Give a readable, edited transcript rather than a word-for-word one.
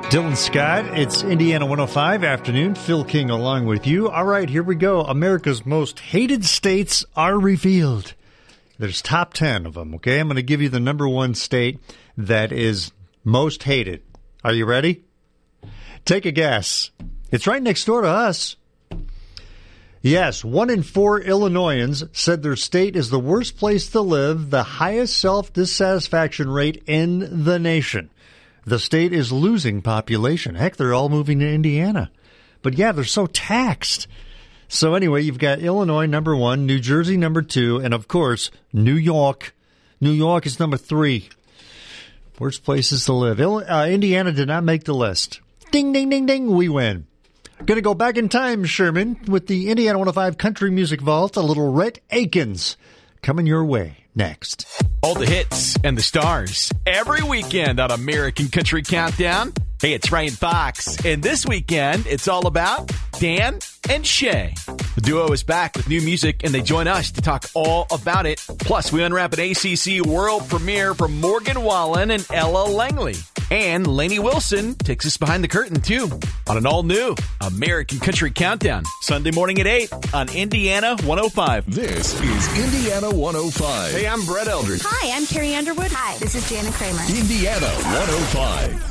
Dylan Scott, it's Indiana 105 afternoon. Phil King along with you. All right, here we go. America's most hated states are revealed. There's top 10 of them, okay? I'm going to give you the number one state that is most hated. Are you ready? Take a guess. It's right next door to us. Yes, 1 in 4 Illinoisans said their state is the worst place to live, the highest self-dissatisfaction rate in the nation. The state is losing population. Heck, they're all moving to Indiana. But yeah, they're so taxed. So anyway, you've got Illinois number 1, New Jersey number 2, and of course, New York. New York is number 3. Worst places to live. Indiana did not make the list. Ding, ding, ding, ding, we win. Going to go back in time, Sherman, with the Indiana 105 Country Music Vault, a little Rhett Akins coming your way next. All the hits and the stars every weekend on American Country Countdown. Hey, it's Ryan Fox, and this weekend it's all about Dan and Shay. The duo is back with new music, and they join us to talk all about it. Plus, we unwrap an ACC world premiere from Morgan Wallen and Ella Langley. And Lainey Wilson takes us behind the curtain, too, on an all-new American Country Countdown. Sunday morning at 8 on Indiana 105. This is Indiana 105. Hey, I'm Brett Eldridge. Hi, I'm Carrie Underwood. Hi, this is Jana Kramer. Indiana 105.